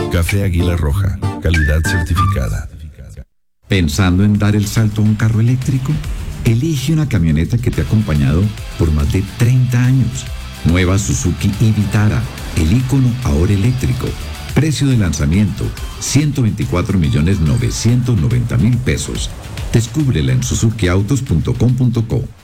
Café Águila Roja, calidad certificada. ¿Pensando en dar el salto a un carro eléctrico? Elige una camioneta que te ha acompañado por más de 30 años. Nueva Suzuki Vitara, el ícono ahora eléctrico. Precio de lanzamiento, 124.990.000 pesos. Descúbrela en suzukiautos.com.co.